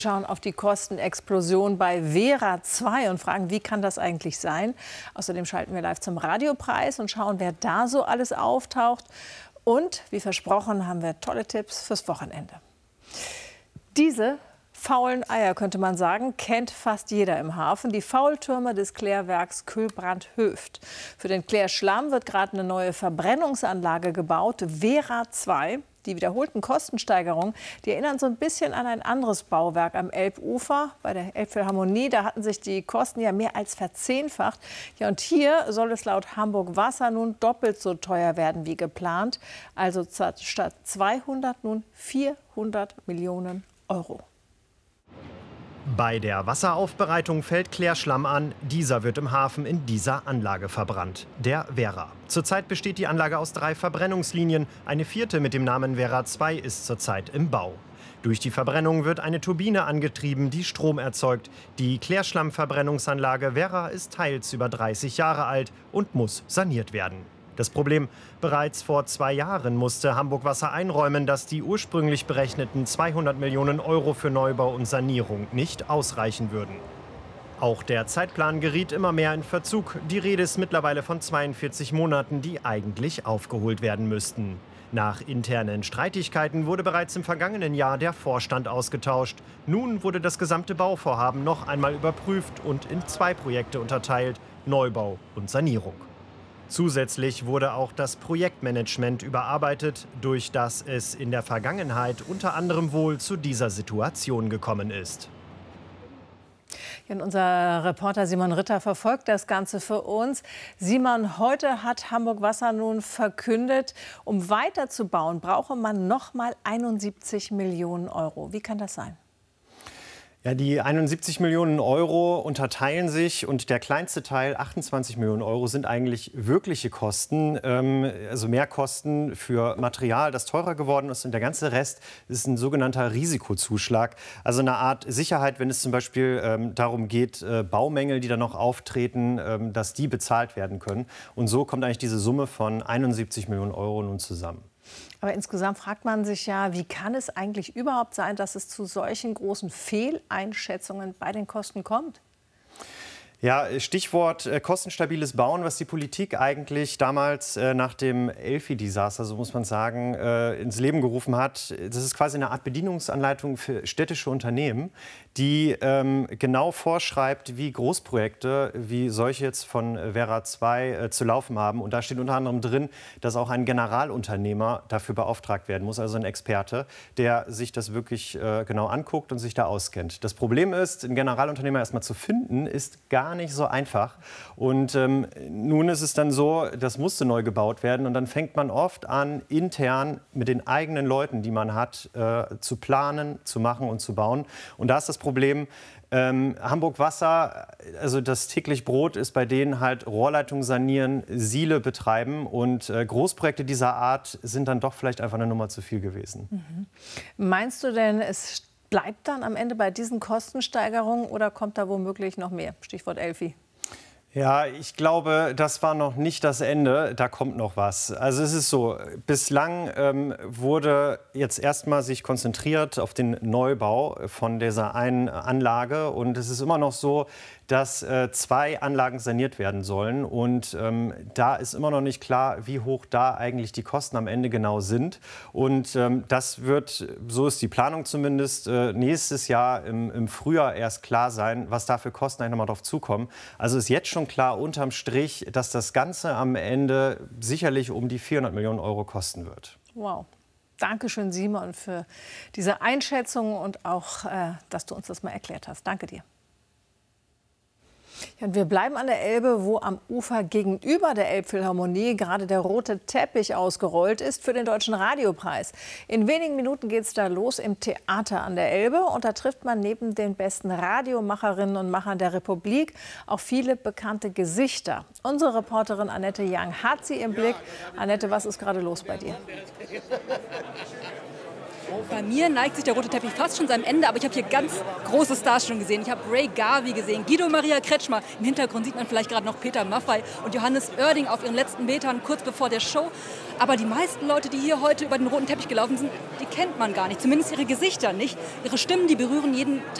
Schauen auf die Kostenexplosion bei Vera 2 und fragen, wie kann das eigentlich sein? Außerdem schalten wir live zum Radiopreis und schauen, wer da so alles auftaucht. Und wie versprochen haben wir tolle Tipps fürs Wochenende. Diese faulen Eier, könnte man sagen, kennt fast jeder im Hafen. Die Faultürme des Klärwerks Kühlbrand-Höft. Für den Klärschlamm wird gerade eine neue Verbrennungsanlage gebaut, Vera 2. Die wiederholten Kostensteigerungen, die erinnern so ein bisschen an ein anderes Bauwerk am Elbufer. Bei der Elbphilharmonie, da hatten sich die Kosten ja mehr als verzehnfacht. Ja, und hier soll es laut Hamburg Wasser nun doppelt so teuer werden wie geplant. Also statt 200 nun 400 Millionen Euro. Bei der Wasseraufbereitung fällt Klärschlamm an. Dieser wird im Hafen in dieser Anlage verbrannt, der Vera. Zurzeit besteht die Anlage aus 3 Verbrennungslinien. Eine 4. mit dem Namen Vera 2 ist zurzeit im Bau. Durch die Verbrennung wird eine Turbine angetrieben, die Strom erzeugt. Die Klärschlammverbrennungsanlage Vera ist teils über 30 Jahre alt und muss saniert werden. Das Problem: Bereits vor 2 Jahren musste Hamburg Wasser einräumen, dass die ursprünglich berechneten 200 Millionen Euro für Neubau und Sanierung nicht ausreichen würden. Auch der Zeitplan geriet immer mehr in Verzug. Die Rede ist mittlerweile von 42 Monaten, die eigentlich aufgeholt werden müssten. Nach internen Streitigkeiten wurde bereits im vergangenen Jahr der Vorstand ausgetauscht. Nun wurde das gesamte Bauvorhaben noch einmal überprüft und in 2 Projekte unterteilt: Neubau und Sanierung. Zusätzlich wurde auch das Projektmanagement überarbeitet, durch das es in der Vergangenheit unter anderem wohl zu dieser Situation gekommen ist. Und unser Reporter Simon Ritter verfolgt das Ganze für uns. Simon, heute hat Hamburg Wasser nun verkündet, um weiterzubauen, brauche man noch mal 71 Millionen Euro. Wie kann das sein? Ja, die 71 Millionen Euro unterteilen sich, und der kleinste Teil, 28 Millionen Euro, sind eigentlich wirkliche Kosten, also Mehrkosten für Material, das teurer geworden ist, und der ganze Rest ist ein sogenannter Risikozuschlag, also eine Art Sicherheit, wenn es zum Beispiel darum geht, Baumängel, die dann noch auftreten, dass die bezahlt werden können. Und so kommt eigentlich diese Summe von 71 Millionen Euro nun zusammen. Aber insgesamt fragt man sich ja, wie kann es eigentlich überhaupt sein, dass es zu solchen großen Fehleinschätzungen bei den Kosten kommt? Ja, Stichwort kostenstabiles Bauen, was die Politik eigentlich damals nach dem Elfi-Desaster, so muss man sagen, ins Leben gerufen hat. Das ist quasi eine Art Bedienungsanleitung für städtische Unternehmen, die genau vorschreibt, wie Großprojekte wie solche jetzt von Vera 2 zu laufen haben. Und da steht unter anderem drin, dass auch ein Generalunternehmer dafür beauftragt werden muss, also ein Experte, der sich das wirklich genau anguckt und sich da auskennt. Das Problem ist, einen Generalunternehmer erstmal zu finden, ist gar nicht so einfach. Und nun ist es dann so, das musste neu gebaut werden. Und dann fängt man oft an, intern mit den eigenen Leuten, die man hat, zu planen, zu machen und zu bauen. Und da ist das Problem: Hamburg Wasser, also das täglich Brot ist bei denen halt Rohrleitungen sanieren, Siele betreiben, und Großprojekte dieser Art sind dann doch vielleicht einfach eine Nummer zu viel gewesen. Mhm. Meinst du denn, es bleibt dann am Ende bei diesen Kostensteigerungen oder kommt da womöglich noch mehr? Stichwort Elfi. Ja, ich glaube, das war noch nicht das Ende. Da kommt noch was. Also es ist so, bislang wurde jetzt erstmal sich konzentriert auf den Neubau von dieser einen Anlage. Und es ist immer noch so, dass 2 Anlagen saniert werden sollen. Und da ist immer noch nicht klar, wie hoch da eigentlich die Kosten am Ende genau sind. Und das wird, so ist die Planung zumindest, nächstes Jahr im Frühjahr erst klar sein, was da für Kosten eigentlich nochmal drauf zukommen. Also ist jetzt schon klar unterm Strich, dass das Ganze am Ende sicherlich um die 400 Millionen Euro kosten wird. Wow. Dankeschön, Simon, für diese Einschätzung und auch, dass du uns das mal erklärt hast. Danke dir. Ja, und wir bleiben an der Elbe, wo am Ufer gegenüber der Elbphilharmonie gerade der rote Teppich ausgerollt ist für den Deutschen Radiopreis. In wenigen Minuten geht es da los im Theater an der Elbe. Und da trifft man neben den besten Radiomacherinnen und Machern der Republik auch viele bekannte Gesichter. Unsere Reporterin Annette Young hat sie im Blick. Annette, was ist gerade los bei dir? Bei mir neigt sich der rote Teppich fast schon seinem Ende, aber ich habe hier ganz große Stars schon gesehen. Ich habe Ray Garvey gesehen, Guido Maria Kretschmer. Im Hintergrund sieht man vielleicht gerade noch Peter Maffay und Johannes Oerding auf ihren letzten Metern kurz bevor der Show. Aber die meisten Leute, die hier heute über den roten Teppich gelaufen sind, die kennt man gar nicht. Zumindest ihre Gesichter nicht. Ihre Stimmen, die berühren jeden